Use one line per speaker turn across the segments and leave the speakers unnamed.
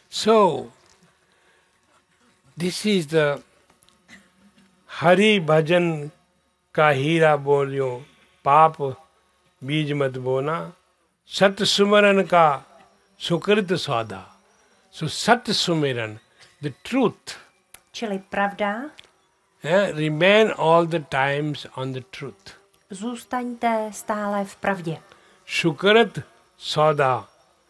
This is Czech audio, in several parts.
So, this is the Hari Bhajan ka हीरा बोलियो पाप बीज मत बोना सत सुमरन का सुकृत सौदा. So Sat Sumiran, the truth.
Čili pravda.
Remain all the times on the truth.
Zůstaňte stále v pravdě.
Shukrat Sauda.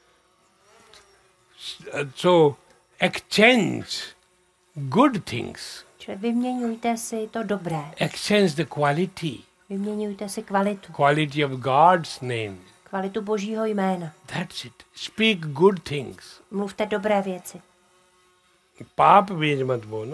So exchange good things.
Čili vyměňujte si to dobré.
Exchange the quality.
Vyměňujte si kvalitu.
Quality of God's name.
Kvalitu Božího jména.
That's it. Speak good things.
Mluvte dobré věci.
पाप बीज मत बोना.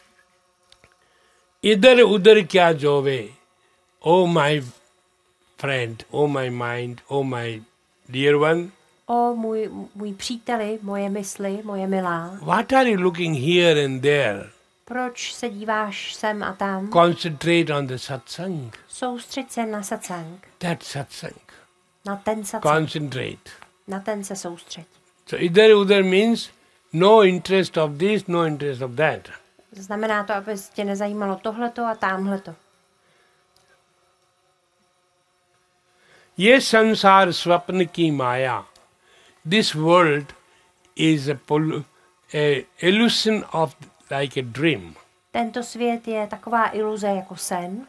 इधर उधर क्या जोवे. Oh my friend, oh my mind, oh my dear one.
O můj příteli, moje mysli, moje milá.
What are you looking here and there?
Proč se díváš sem a tam?
Concentrate on the satsang.
Soustřeď se na satsang.
That satsang.
Na ten satsang.
Concentrate.
Na ten se soustřeď.
So idhar udhar means no interest of this, no interest of that.
Znamená to, aby tě nezajímalo tohleto a támhleto.
ये संसार स्वप्न की माया. This world is a illusion of like a dream.
Tento svět je taková iluze jako sen.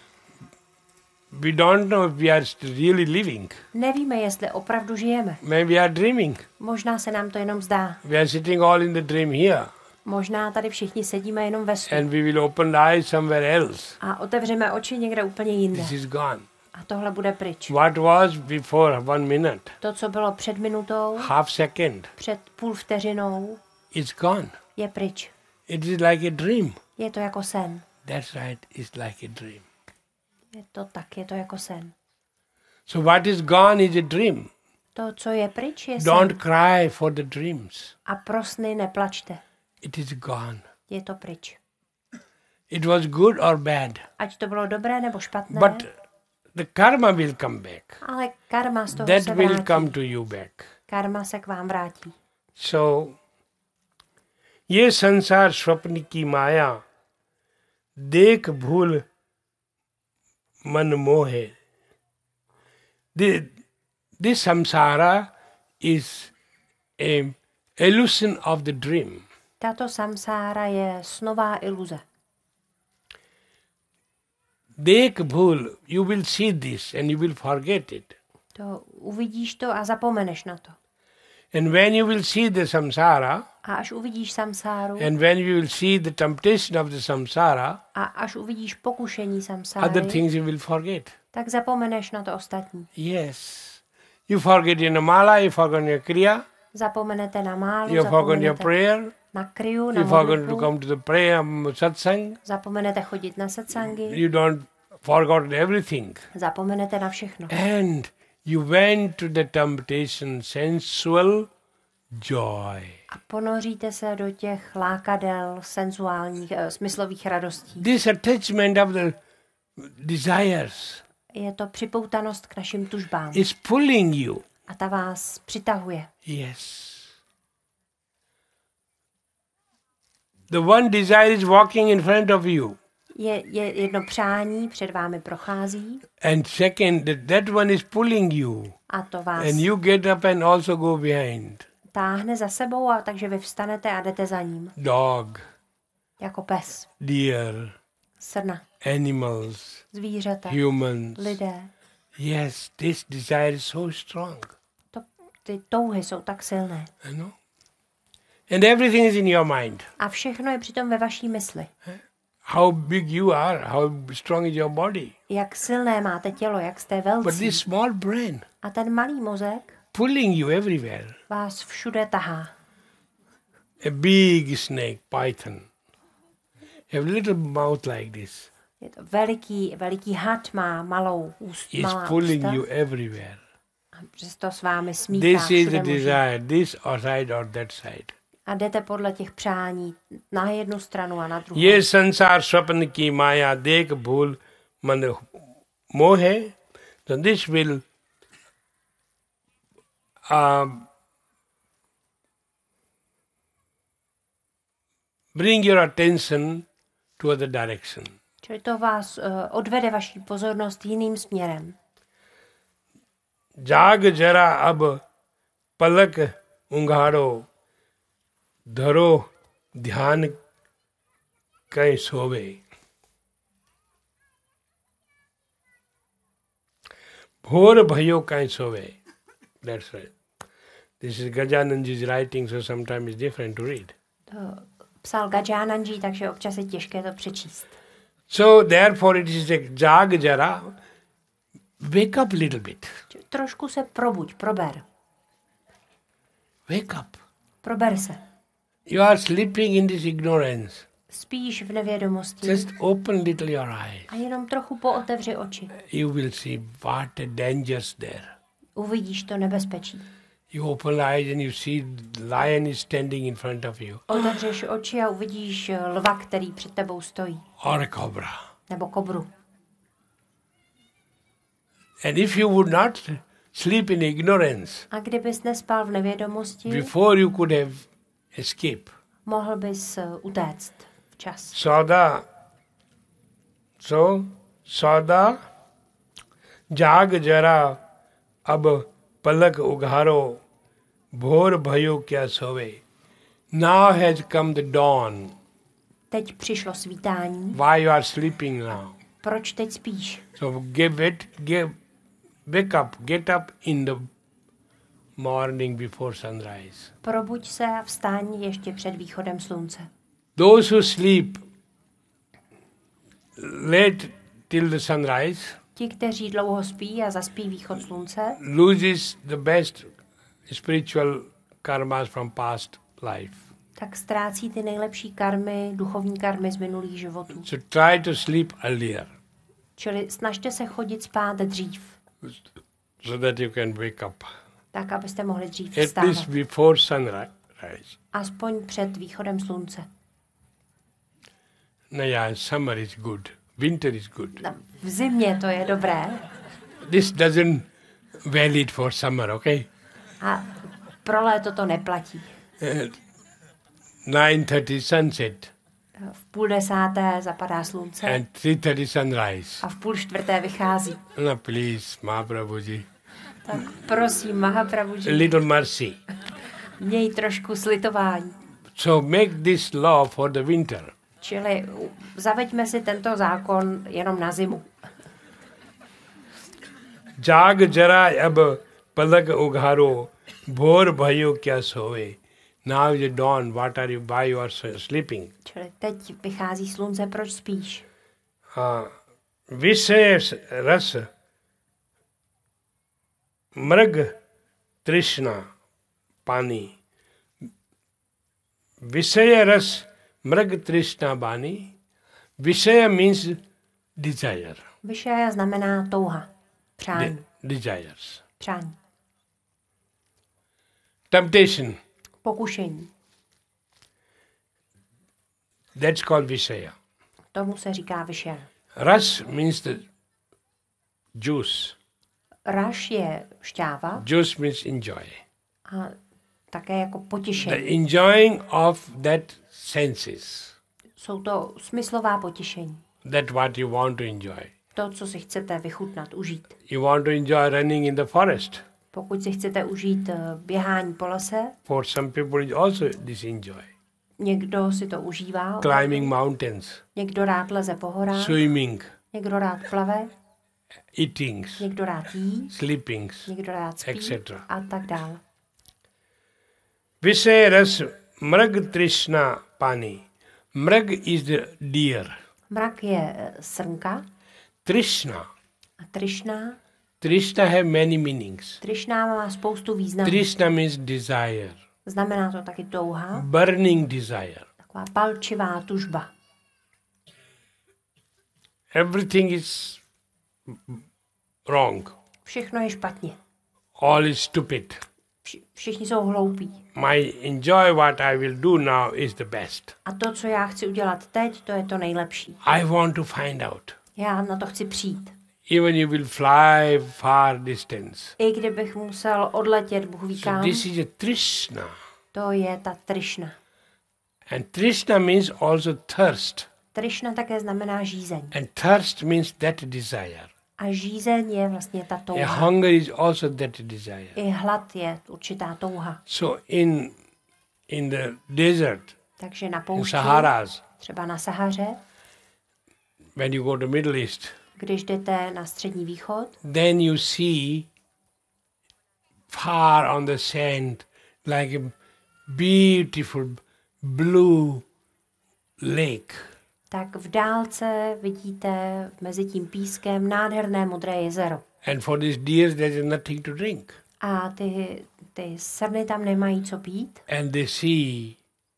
We don't know if we are really living.
Nevíme, jestli opravdu žijeme.
Maybe we are dreaming.
Možná se nám to jenom zdá.
We are sitting all in the dream here.
Možná tady všichni sedíme jenom ve snu.
And we will open the eyes somewhere else.
A otevřeme oči někde úplně jinde.
This is gone.
A tohle bude pryč.
What was before 1 minute?
To, co bylo před minutou,
Half second.
před půl vteřinou,
It's gone.
je pryč.
It is like a dream.
Je to jako sen.
That's right. It's like a dream.
Je to tak, je to jako sen.
So what is gone is a dream.
To, co je pryč, je
Don't
sen.
cry for the dreams.
A pro sny neplačte.
It is gone.
Je to pryč.
It was good or bad.
Ať to bylo dobré nebo špatné,
But the karma will come back.
ale karma z toho
That
se
will
vrátí.
come to you back.
Karma se k vám vrátí.
So, ये संसार स्वप्न की माया देख भूल मन मोहे. This samsara is a illusion of the dream.
Tato samsára je snová iluze.
Dekh bhul, you will see this and you will forget it.
To uvidíš to a zapomeneš na to.
And when you will see the samsara,
A až uvidíš samsáru,
and when you will see the temptation of the samsara,
a až uvidíš pokušení
other
samsáry,
things you will forget.
tak zapomeneš na to ostatní.
Yes. You forget your mala, you forget your kriya,
Zapomenete na málu,
you forget your
zapomenete
prayer,
na kriu, na
you forget to
modlitbu,
come to the prayer satsang,
zapomenete chodit na satsangy,
you don't forget everything.
zapomenete na všechno.
And you went to the temptation, sensual joy.
A ponoříte se do těch lákadel senzuálních, smyslových radostí.
This attachment of the desires
Je to připoutanost k našim tužbám.
is pulling you.
A ta vás přitahuje.
Yes. The one desire is walking in front of you.
Je jedno přání, před vámi prochází.
And second, that one is pulling you.
A to vás
And you get up and also go behind.
táhne za sebou, a takže vy vstanete a jdete za ním.
Dog,
Jako pes,
deer,
srna,
animals,
zvířata,
humans.
lidé.
Yes, this desire is so strong.
Ty touhy jsou tak silné.
You know? And everything is in your mind.
A všechno je přitom ve vaší mysli.
How big you are, how strong is your body.
Jak silné máte tělo, jak jste
But
velcí.
this small brain
A ten malý mozek
pulling you everywhere.
vás všude tahá.
A big snake, python, have little mouth like this.
Je to veliký had, má malou
It's
malá
pulling
ústa.
you everywhere.
A přesto s vámi smíchá
This is
všude
the
možně.
desire, this or side or that side.
A jdete podle těch přání na jednu stranu a na druhou.
ये संसार स्वप्न की माया देख भूल मन मोहे. So this will bring your attention to other direction.
Čili to vás odvede vaši pozornost jiným směrem.
जाग जरा अब पलक उंघाड़ो धरो ध्यान कहीं सोवे. भोर भयो कहीं सोवे. That's right. This is Gajananji's writing, so sometimes it's different to read.
To psal Gajananji, takže občas je těžké to přečíst.
So therefore it is like जाग जरा, wake up little bit.
Trošku se probuď, prober.
Wake up.
Prober se.
You are sleeping in this ignorance.
Spíš v nevědomosti.
Just open little your eyes.
A jenom trochu pootevři oči.
You will see what a danger's there.
Uvidíš to nebezpečí.
You open eyes and you see lion is standing in front of you.
Otevřeš oči a uvidíš lva, který před tebou stojí.
Or a cobra.
Nebo kobru.
And if you would not sleep in ignorance,
A kdybys nespal v nevědomosti,
before you could have escape.
mohl bys utéct včas.
सौदा जाग जरा अब पलक उघारो भोर भयो क्या सोवे. Now has come the dawn.
Teď přišlo svítání.
Why you are sleeping now?
Proč teď spíš?
So wake up, get up in the morning before sunrise.
Probuď se a vstaň ještě před východem slunce.
Those who sleep late till the sunrise
Ti, kteří dlouho spí a zaspí východ slunce,
loses the best spiritual karmas from past life.
tak ztrácí ty nejlepší karmy, duchovní karmy z minulých životů.
So try to sleep earlier
Čili snažte se chodit spát dřív,
so that you can wake up.
tak abyste mohli dřív
At least
vstávat.
before sunrise.
Aspoň před východem slunce.
No, yeah, summer is good. Winter is good.
No, v zimě to je dobré
This doesn't valid for summer, okay?
a pro léto to neplatí.
9:30 sunset
V 9:30 zapadá slunce
and 3:30 sunrise.
a v 3:30 vychází.
No, please, Mahaprabhuji.
Tak prosím,
A
Mahaprabhuji,
little mercy.
měj trošku slitování.
So make this law for the winter.
Čili zaveďme si tento zákon jenom na zimu.
जाग जरा अब पलक उघारो भोर भयो क्या सोए. Now is the dawn. What are you? Why you are sleeping?
Čili teď vychází slunce, proč spíš?
विषय रस मृग तृष्णा पानी. विषय रस मृग तृष्णा पानी. विषय means desire.
Vyšeja znamená touha, přání,
Desires.
přání,
Temptation.
pokušení.
That's called Vishaya.
Tomu se říká vyšeja.
Ras means the juice.
Raš je šťáva
Juice means enjoy.
a také jako
The
potěšení.
enjoying of that senses.
Jsou to smyslová potěšení.
That what you want to enjoy.
To, co si chcete vychutnat, užít.
You want to enjoy running in the forest.
Pokud si chcete užít běhání po lese,
For some people it also this enjoy.
někdo si to užívá,
Climbing mountains,
někdo rád leze po horách,
swimming,
někdo rád plave,
eatings,
někdo rád jí,
sleepings,
někdo rád spí
etc.
a tak dále.
Vishay ras mrag trishna pani. Mrag is the deer.
Mrak je srnka
Trishna.
a trišná.
Trishna have many meanings.
Trišná má spoustu významů.
Trishna means desire.
Znamená to taky touha,
Burning desire.
taková palčivá tužba.
Everything is wrong.
Všechno je špatně.
All is stupid.
Všichni jsou hloupí.
My enjoy what I will do now is the best.
A to, co já chci udělat teď, to je to nejlepší.
I want to find out.
Já na to chci přijít.
Even you will fly far distance.
I kdybych musel odletět, Bůh ví
So
kam,
this is a trishna.
to je ta trišna.
And Trishna means also thirst.
Trišna také znamená žízeň.
And thirst means that desire.
A žízeň je vlastně ta
A
touha.
hunger is also that desire.
I hlad je určitá touha.
So in the desert,
Takže na
in
poušti,
Saharas,
třeba na Sahaře,
when you go to Middle East,
když jdete na Střední východ,
then you see far on the sand like a beautiful blue lake.
tak v dálce vidíte mezi tím pískem nádherné modré jezero.
And for these deers there is nothing to drink.
A ty srny tam nemají co pít.
And they see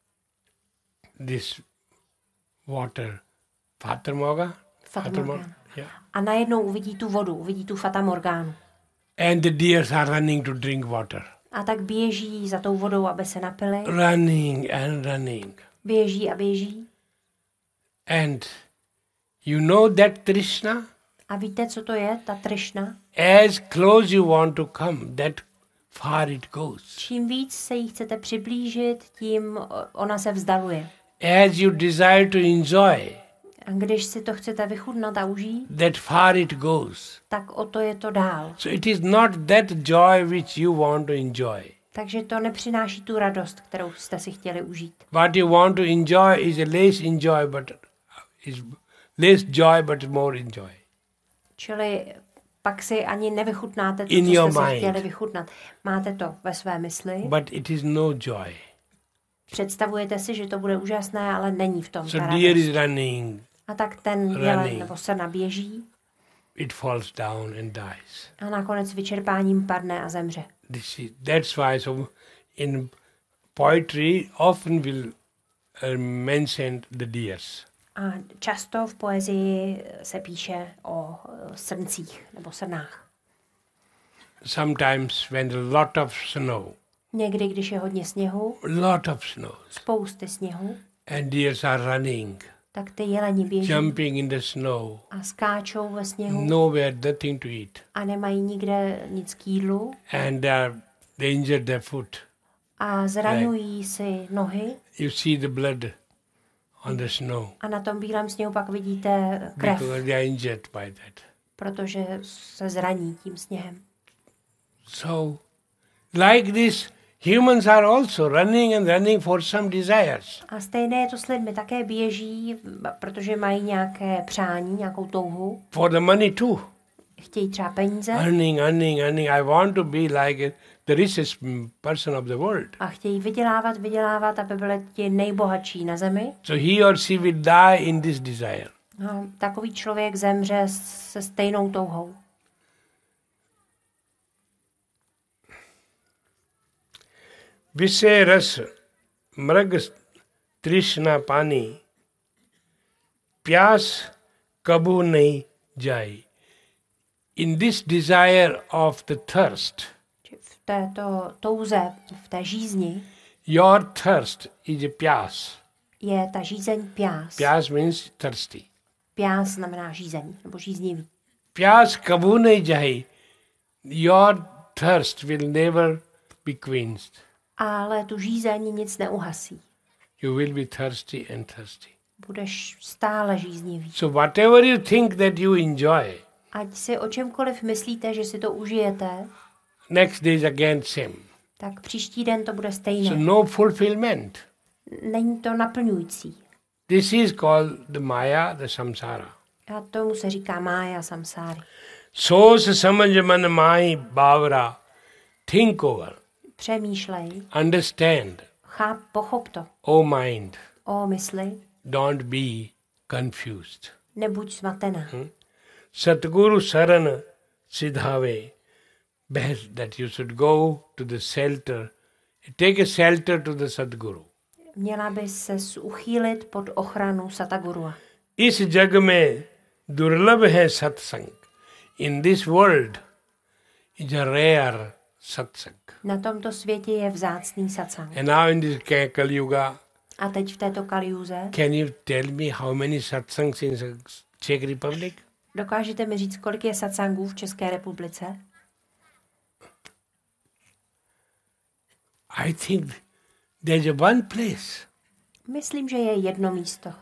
this water. Fata Morgana?
Fata Morgana.
Yeah.
A najednou uvidí tu vodu, uvidí tu Fata Morgánu.
And the deers are running to drink water.
A tak běží za tou vodou, aby se napili.
Running and running.
Běží a běží.
And you know that Trishna?
A víte, co to je, ta Trišna?
As close you want to come, that far it goes.
Čím víc se jí chcete přiblížit, tím ona se vzdaluje.
As you desire to enjoy,
A když si to chcete vychutnat a užít,
that far it goes.
tak o to je to dál.
So it is not that joy which you want to enjoy.
Takže to nepřináší tu radost, kterou jste si chtěli užít.
What you want to enjoy is a less enjoy, but is less joy, but more enjoy.
Čili pak si ani nevychutnáte to,
In
co
your
jste si
mind.
chtěli vychutnat. Máte to ve své mysli,
But it is no joy.
představujete si, že to bude úžasné, ale není v tom
So
ta
deer
radost.
is running,
A tak ten jelen
running.
nebo srna běží
it falls down and dies.
a nakonec vyčerpáním padne a zemře.
That's why so in poetry often will mention the deers.
A často v poezii se píše o srncích nebo srnách.
Sometimes when a lot of snow,
Někdy, když je hodně sněhu,
lot of snow,
spousty sněhu,
and deers are running,
tak ty jeleni běží
jumping in the snow,
a skáčou ve sněhu
nowhere, nothing to eat,
a nemají nikde nic k jídlu
and they injured their foot.
a zraňují si nohy
You see the blood on the snow
a na tom bílém sněhu pak vidíte krev,
because they are injured by that.
protože se zraní tím sněhem.
So, like this, humans are also running and running for some desires.
A stejné je to s lidmi, také běží, protože mají nějaké přání, nějakou touhu,
For the money too.
chtějí třeba peníze
Earning. I want to be like the richest person of the world.
a chtějí vydělávat, aby byli ti nejbohatší na zemi.
So he or she will die in this desire.
A takový člověk zemře se stejnou touhou.
Visay ras mrag trishna pani pyas kabhu nahi jai. In this desire of the thirst,
V této touze, v té žízni,
your thirst is a pyas.
je ta žízeň pjás.
Pyas means thirsty.
Pjás znamená žízeň, nebo žíznivý.
Pyas kabhu nahi jai. Your thirst will never be quenched.
Ale tu žízeň nic neuhasí.
You will be thirsty and thirsty.
Budeš stále žíznivý.
So whatever you think that you enjoy,
Ať si o čemkoliv myslíte, že si to užijete,
next day is again same.
tak příští den to bude
So
stejné.
no fulfillment.
Není to naplňující.
This is called the Maya, the samsara.
A tomu se říká mája samsáry.
So se samajh man mai bavra. Think over.
Přemýšlej,
Understand.
pochop to.
O mind,
O mysli,
don't be confused.
nebuď zmatená.
Satguru Sarana Siddhave. Best that you should go to the shelter. Take a shelter to the Sadguru.
Měla by se uchýlit pod ochranu Satagurua.
इस जग में दुर्लभ है सत्संग. In this world is a rare satsang.
Na tomto světě je vzácný satsang.
And now in this Kali Yuga,
A teď v této kaliuze,
can you tell me how many satsangs in Czech Republic?
dokážete mi říct, kolik je satsangů v České republice?
I think there's a one place.
Myslím, že je jedno místo.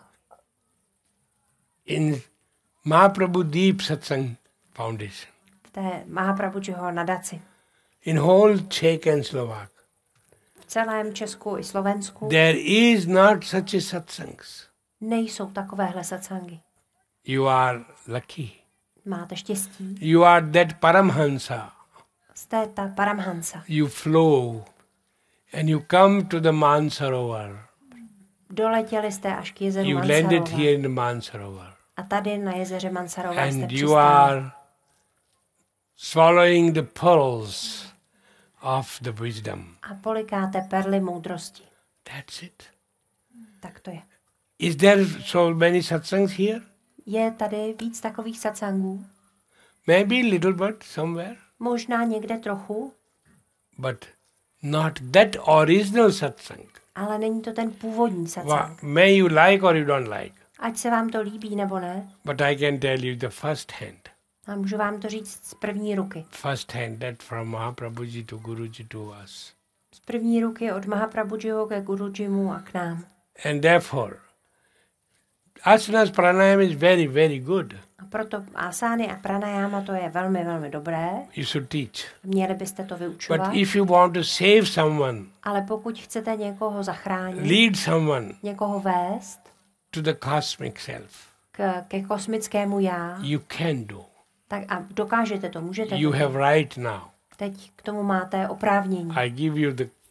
In Mahaprabhu Deep Satsang Foundation.
V té Mahaprabhujiho nadaci.
In whole Czech and Slovak.
V celém Česku i Slovensku
There is not such a satsangs.
nejsou takovéhle satsangy.
You are lucky.
Máte štěstí.
You are that Paramhansa.
Jste ta Paramhansa.
You flow and you come to the Mansarovar.
Doletěli jste až k jezeru
You landed
Mansarovar.
here in the Mansarovar.
A tady na jezeře Mansarovar jste
And you
přistáli.
are swallowing the pearls of the wisdom.
A polikáte perly moudrosti.
That's it.
Tak to je.
Is there so many satsangs here?
Je tady víc takových satsangů?
Maybe little bit somewhere.
Možná někde trochu,
But not that original satsang.
ale není to ten původní satsang.
May you like or you don't like.
Ať se vám to líbí nebo ne,
But I can tell you the first hand.
a můžu vám to říct z první ruky.
First hand that from Mahaprabhuji to Guruji to us.
Z první ruky od Mahaprabhujiho ke Gurujimu a k nám.
And therefore, asanas pranayam is very, very good.
A proto asány a pranayama to je velmi, velmi dobré.
You should teach.
Měli byste to vyučovat.
But if you want to save someone,
Ale pokud chcete někoho zachránit,
lead someone
někoho vést
to the cosmic self,
ke kosmickému já,
you can do.
tak a dokážete to, můžete
You
to.
have right now.
Teď k tomu máte oprávnění.
I give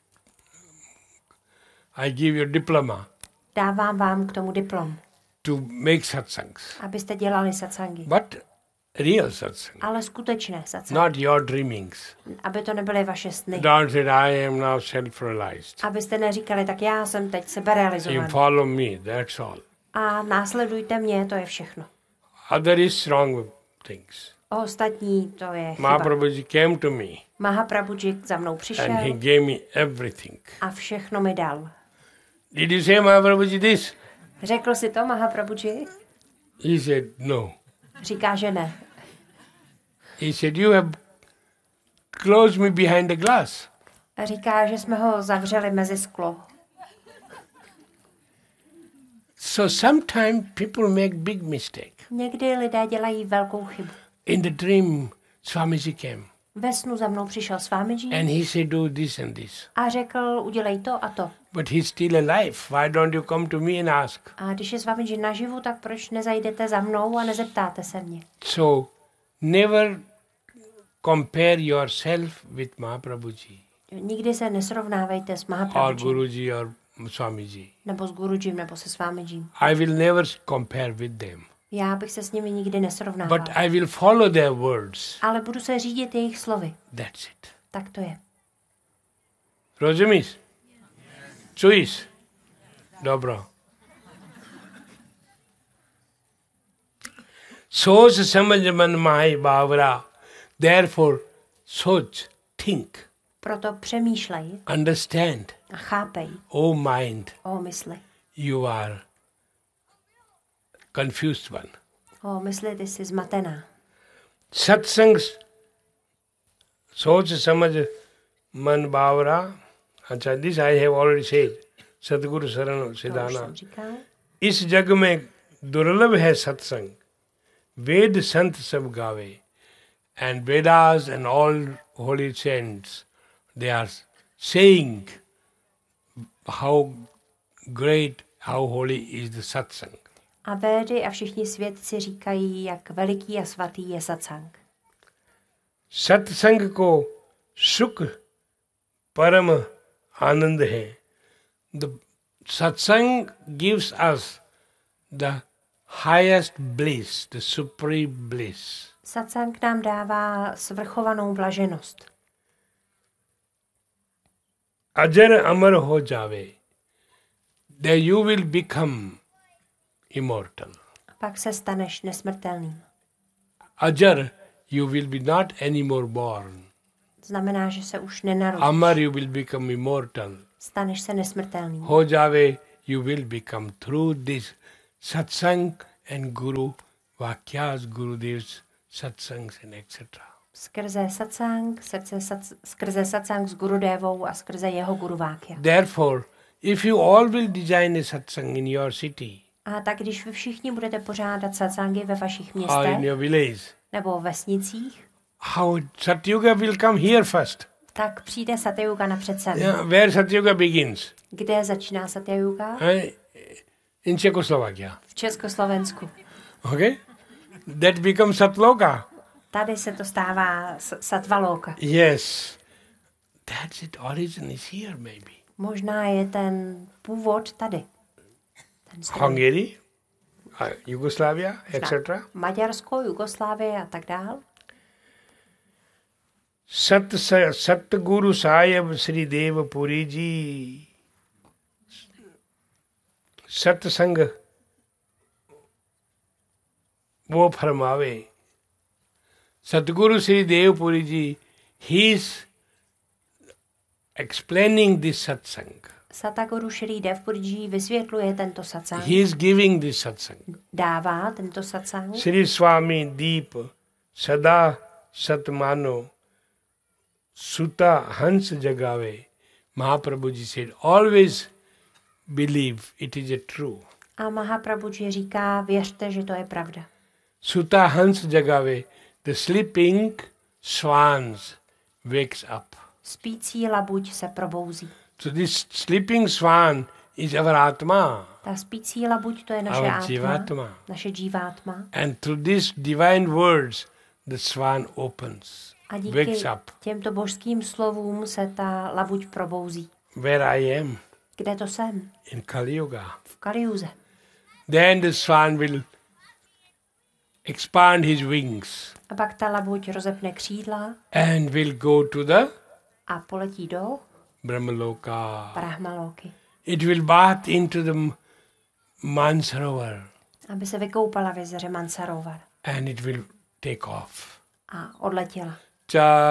you diploma
Dávám vám k tomu diplom,
to make satsangs.
abyste dělali satsangy.
But real satsang,
Ale skutečné satsangy.
not your dreamings.
Aby to nebyly vaše sny.
Don't say, I am now self-realized.
Abyste neříkali, tak já jsem teď
You
seberealizovaný.
follow me, that's all.
A následujte mě, to je všechno.
Other is wrong things.
Ostatní, to je chyba.
Mahaprabhuji came to me
Mahaprabhuji za mnou
and he
přišel
gave me everything.
a všechno mi dal.
Did you say Mahaprabhuji this?
Řekl si to Mahaprabhuji?
He said, no.
Říká, že ne.
He said, you have closed me behind the glass.
A říká, že jsme ho zavřeli mezi sklo.
So sometimes people make big mistake.
Někdy lidé dělají velkou chybu.
In the dream, Swamiji came
Ve snu za mnou přišel Swamiji
and he said, do this and this.
a řekl, udělej to a to.
But he's still alive. Why don't you come to me and ask?
A když je Swamiji naživu, tak proč nezajdete za mnou a nezeptáte se mě?
So never compare yourself with Mahaprabhuji
Nikdy se nesrovnávejte s
or
Mahaprabhuji
Guruji or Swamiji.
nebo s Gurujim nebo se Swamiji.
I will never compare with them.
Já bych se s nimi nikdy nesrovnával.
But I will follow their words.
Ale budu se řídit jejich slovy.
That's it.
Tak to je.
Rozumiš? Čuješ? Dobro. Soch samajh man mahi bhavra. Therefore, soch, think,
Proto přemýšlej
understand.
a chápej
O mind,
o mysli.
you are confused one.
O mysli, ty jsi zmatená.
Satsangs, soch samajh man bhavra. Acha, this I have already said. Sadguru Sarana
To už
Siddhana.
jsem říkal.
इस जग में दुर्लभ है सत्संग वेद संत सब गावे and Vedas and all holy saints they are saying how great, how holy is the satsang.
A Védy a všichni svědci říkají, jak veliký a svatý je satsang.
सत्संग को सुख परम आनंद है. The satsang gives us the highest bliss, the supreme bliss.
Satsang nám dává svrchovanou blaženost.
अजर अमर हो जावे, then you will become immortal.
A pak se staneš nesmrtelným.
Ajar, you will be not anymore born.
Znamená, že se už nenarodíš.
Amar, you will become immortal.
Staneš se nesmrtelným.
Ho jave, you will become through this satsang and guru vakyas, gurudev's satsangs and etc.
Skrze satsang, skrze satsang s Gurudevou a skrze jeho guruvákya.
Therefore, if you all will design a satsang in your city
A tak když vy všichni budete pořádat satsangy ve vašich
or in
městech
your village,
nebo vesnicích,
how Satyuga will come here first.
tak přijde Satyuga napřed sem.
Yeah, where Satyuga begins?
Kde začíná Satyuga?
In Czechoslovakia.
V Československu.
Okay? That becomes Satloka.
Tady se to stává Satvaloka.
Yes. That's it. Origin is here, maybe.
Možná je ten původ tady. Ten zdroj.
Hungary, Yugoslavia, etc.
Maďarsko, Jugoslávie a tak dál.
Satguru Sahib Sri Deva Puri Ji सत्संग वो फरमावे Sadguru Sri Devpuri Ji, he is explaining this satsang.
Satguru Sri Devpuri Ji vysvětluje tento satsang.
He is giving this satsang.
Dává tento satsang.
Sri Swami Deep Sada Satmano Suta Hans Jagave. Mahaprabhu Ji said, always believe it is a true.
A Mahaprabhu Ji říká, věřte, že to je pravda.
Suta Hans Jagave. The sleeping swans wakes up.
Spící labuť se probouzí.
So this sleeping swan is our Atma.
Ta spící labuť, to je naše
Our
átma,
Jivatma.
naše džívátma.
And through these divine words, the swan opens,
A díky
wakes up.
těmto božským slovům se ta labuť probouzí.
Where I am,
Kde to jsem?
in Kali Yuga.
V Kaliuze.
Then the swan will expand his wings
A pak ta labuť rozepne křídla
and will go to the
a poletí do
Brahmaloka.
Brahmaloky,
It will bath into the Mansarovar
aby se vykoupala v jezeře Mansarovar
and it will take off.
a odletěla.
Cha